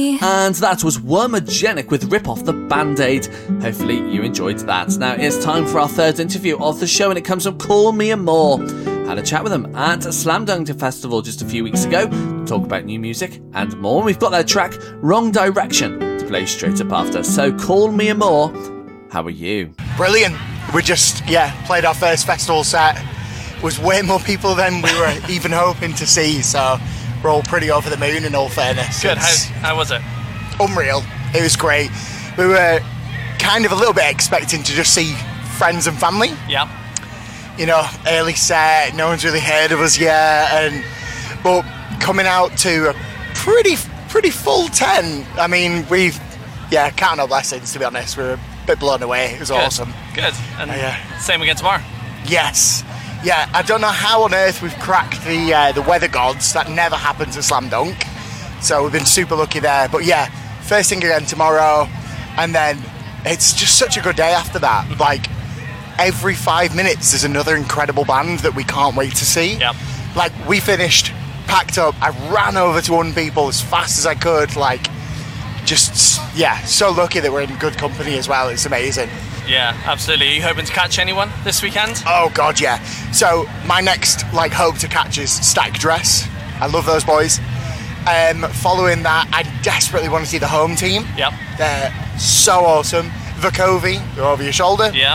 And that was Wormagenic with Rip Off the Band-Aid. Hopefully you enjoyed that. Now it's time for our third interview of the show, and it comes from Call Me Amore. Had a chat with them at Slam Dunk Festival just a few weeks ago to talk about new music and more. We've got their track Wrong Direction to play straight up after. So Call Me Amore, how are you? Brilliant. We just, played our first festival set. It was way more people than we were even hoping to see, so we're all pretty over the moon in all fairness. Good. How was it? Unreal. It was great. We were kind of a little bit expecting to just see friends and family. Yeah. You know, early set, no one's really heard of us yet, but coming out to a pretty full tent. I mean, count our blessings, to be honest. We were a bit blown away. It was awesome. Good. And same again tomorrow? Yes. Yeah, I don't know how on earth we've cracked the weather gods. That never happens at Slam Dunk. So we've been super lucky there. But first thing again tomorrow, and then it's just such a good day after that. Like, every 5 minutes there's another incredible band that we can't wait to see. Yep. Like, we finished, packed up, I ran over to one people as fast as I could. Like, so lucky that we're in good company as well. It's amazing. Yeah, absolutely. Are you hoping to catch anyone this weekend? Oh God, yeah. So my next hope to catch is Static Dress. I love those boys. Following that, I desperately want to see the home team. Yep. They're so awesome. Vukovi, they're over your shoulder. Yeah.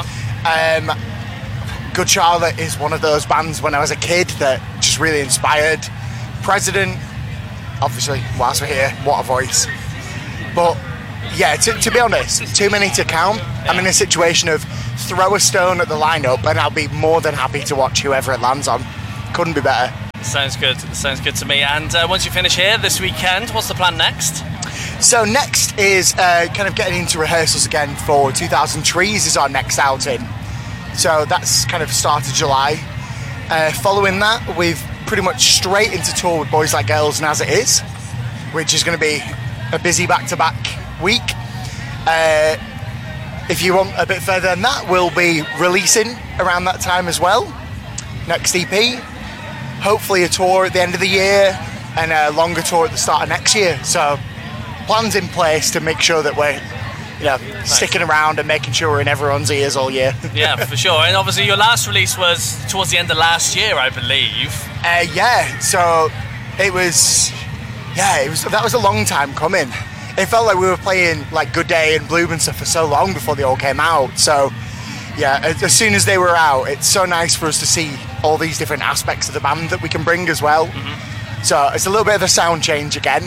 Good Charlotte is one of those bands when I was a kid that just really inspired. President, obviously, whilst we're here, what a voice. But to be honest, too many to count. Yeah. I'm in a situation of throw a stone at the lineup and I'll be more than happy to watch whoever it lands on. Couldn't be better. Sounds good to me. And once you finish here this weekend, what's the plan next? So next is kind of getting into rehearsals again for 2000 Trees is our next outing. So that's kind of start of July. Following that, we've pretty much straight into tour with Boys Like Girls and As It Is, which is going to be a busy back-to-back week. If you want a bit further than that, we'll be releasing around that time as well. Next EP. Hopefully a tour at the end of the year and a longer tour at the start of next year. So plans in place to make sure that we're sticking around and making sure we're in everyone's ears all year. Yeah, for sure. And obviously your last release was towards the end of last year, I believe. So it was that was a long time coming. It felt like we were playing like Good Day and Bloom and stuff for so long before they all came out. So as soon as they were out, it's so nice for us to see all these different aspects of the band that we can bring as well. Mm-hmm. So it's a little bit of a sound change again.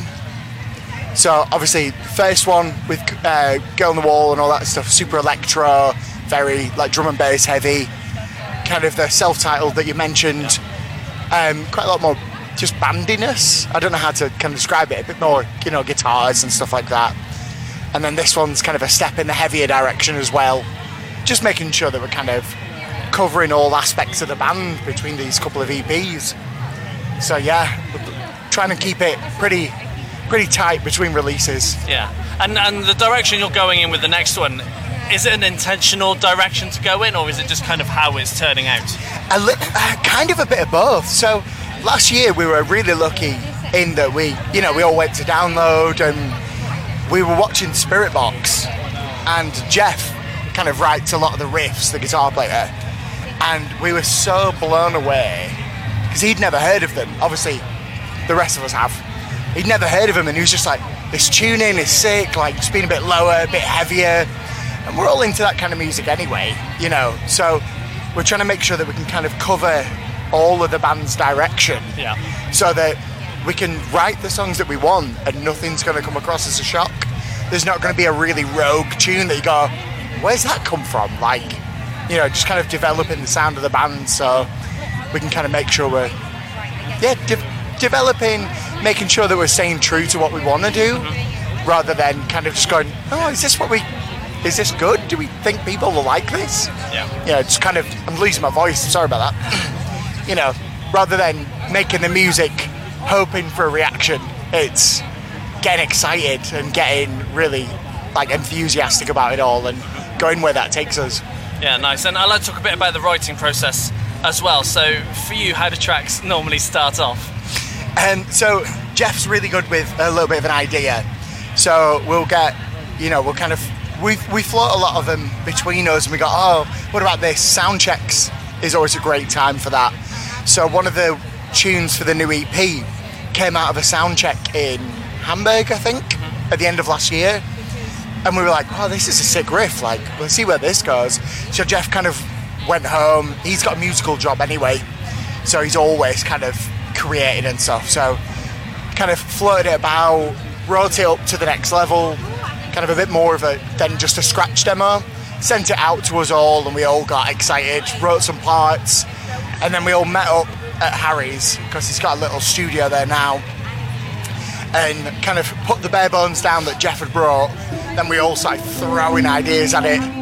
So obviously first one with Girl on the Wall and all that stuff, super electro, very like drum and bass heavy, kind of the self-titled that you mentioned. Quite a lot more just bandiness. I don't know how to kind of describe it. A bit more, guitars and stuff like that. And then this one's kind of a step in the heavier direction as well. Just making sure that we're kind of covering all aspects of the band between these couple of EPs. So trying to keep it pretty tight between releases. Yeah, and the direction you're going in with the next one, is it an intentional direction to go in, or is it just kind of how it's turning out? Kind of a bit of both. So last year we were really lucky in that we all went to download and we were watching Spirit Box, and Jeff kind of writes a lot of the riffs, the guitar player, and we were so blown away because he'd never heard of them. Obviously the rest of us have. He'd never heard of them, and he was just like, this tuning is sick, like just being a bit lower, a bit heavier, and we're all into that kind of music anyway, so we're trying to make sure that we can kind of cover all of the band's direction, so that we can write the songs that we want and nothing's going to come across as a shock. There's not going to be a really rogue tune that you go, where's that come from? Like, just kind of developing the sound of the band so we can kind of make sure we're developing, making sure that we're staying true to what we want to do, rather than kind of just going, is this good? Do we think people will like this? Just kind of, I'm losing my voice, sorry about that. Rather than making the music hoping for a reaction, it's getting excited and getting really like enthusiastic about it all and going where that takes us. Yeah, nice. And I'd like to talk a bit about the writing process as well. So for you, how do tracks normally start off? So Jeff's really good with a little bit of an idea. So we'll get, we'll kind of, we float a lot of them between us, and we go, oh, what about this? Sound checks is always a great time for that. So one of the tunes for the new EP came out of a sound check in Hamburg, I think, at the end of last year. And we were like, oh, this is a sick riff, like, let's see where this goes. So Jeff kind of went home. He's got a musical job anyway, so he's always kind of creating and stuff. So kind of floated it about, wrote it up to the next level, kind of a bit more of than just a scratch demo. Sent it out to us all, and we all got excited, wrote some parts, and then we all met up at Harry's, because he's got a little studio there now, and kind of put the bare bones down that Jeff had brought. Then we all started throwing ideas at it,